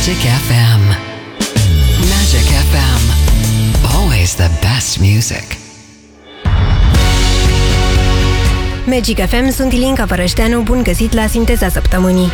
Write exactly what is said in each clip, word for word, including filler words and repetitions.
Magic F M. Magic F M. Always the best music. Magic F M, sunt Ilinca Vărășteanu, bun găsit la Sinteza Săptămânii.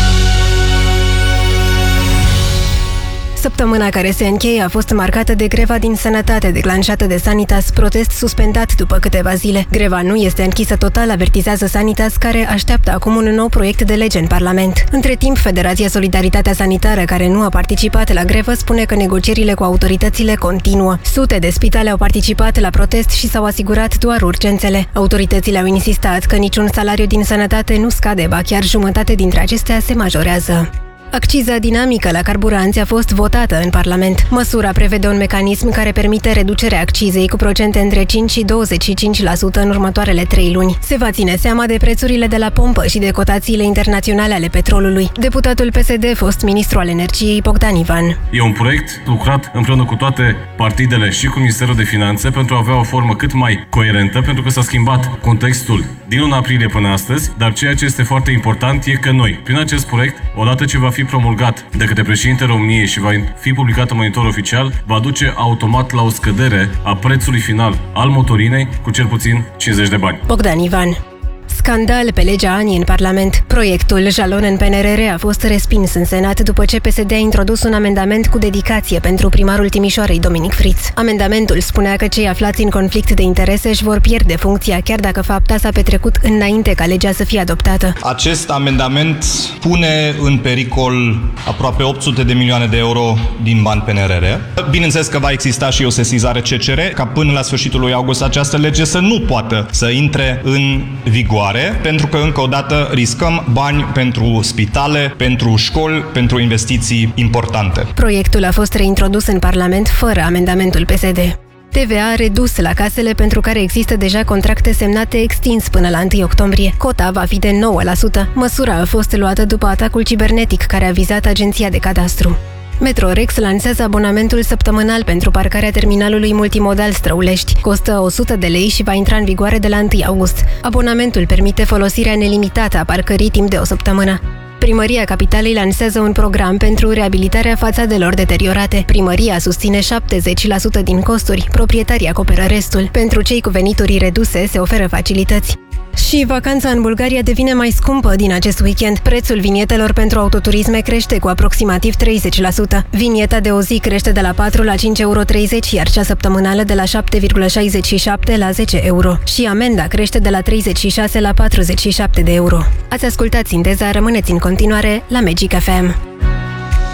Săptămâna care se încheie a fost marcată de greva din sănătate declanșată de Sanitas, protest suspendat după câteva zile. Greva nu este închisă total, avertizează Sanitas, care așteaptă acum un nou proiect de lege în Parlament. Între timp, Federația Solidaritatea Sanitară, care nu a participat la grevă, spune că negocierile cu autoritățile continuă. Sute de spitale au participat la protest și s-au asigurat doar urgențele. Autoritățile au insistat că niciun salariu din sănătate nu scade, ba chiar jumătate dintre acestea se majorează. Acciza dinamică la carburanți a fost votată în Parlament. Măsura prevede un mecanism care permite reducerea accizei cu procente între cinci și douăzeci și cinci la sută în următoarele trei luni. Se va ține seama de prețurile de la pompă și de cotațiile internaționale ale petrolului. Deputatul P S D, fost ministru al energiei, Bogdan Ivan. E un proiect lucrat împreună cu toate partidele și cu Ministerul de Finanțe pentru a avea o formă cât mai coerentă, pentru că s-a schimbat contextul din luna aprilie până astăzi, dar ceea ce este foarte important e că noi, prin acest proiect, odată ce va fi promulgat de către președintele României și va fi publicat în monitor oficial, va duce automat la o scădere a prețului final al motorinei cu cel puțin cincizeci de bani. Bogdan Ivan. Scandal pe legea ANI în Parlament. Proiectul jalon în P N R R a fost respins în Senat după ce P S D a introdus un amendament cu dedicație pentru primarul Timișoarei, Dominic Friț. Amendamentul spunea că cei aflați în conflict de interese își vor pierde funcția chiar dacă fapta s-a petrecut înainte ca legea să fie adoptată. Acest amendament pune în pericol aproape opt sute de milioane de euro din bani P N R R. Bineînțeles că va exista și o sesizare C C R ca până la sfârșitul lui august această lege să nu poată să intre în vigoare, pentru că încă o dată riscăm bani pentru spitale, pentru școli, pentru investiții importante. Proiectul a fost reintrodus în Parlament fără amendamentul P S D. T V A redus la casele pentru care există deja contracte semnate extins până la întâi octombrie. Cota va fi de nouă la sută. Măsura a fost luată după atacul cibernetic care a vizat Agenția de Cadastru. Metrorex lansează abonamentul săptămânal pentru parcarea terminalului multimodal Străulești. Costă o sută de lei și va intra în vigoare de la întâi august. Abonamentul permite folosirea nelimitată a parcării timp de o săptămână. Primăria Capitalei lansează un program pentru reabilitarea fațadelor deteriorate. Primăria susține șaptezeci la sută din costuri, proprietarii acoperă restul. Pentru cei cu venituri reduse se oferă facilități. Și vacanța în Bulgaria devine mai scumpă din acest weekend. Prețul vinietelor pentru autoturisme crește cu aproximativ treizeci la sută. Vinieta de o zi crește de la patru la cinci virgulă treizeci euro, iar cea săptămânală de la șapte virgulă șaizeci și șapte la zece euro. Și amenda crește de la treizeci și șase la patruzeci și șapte de euro. Ați ascultat Sinteza, rămâneți în continuare la Magic F M.